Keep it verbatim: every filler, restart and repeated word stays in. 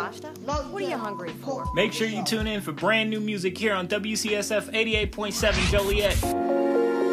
pasta? What are you hungry for? Make sure you tune in for brand new music here on W C S F eighty-eight point seven Joliet.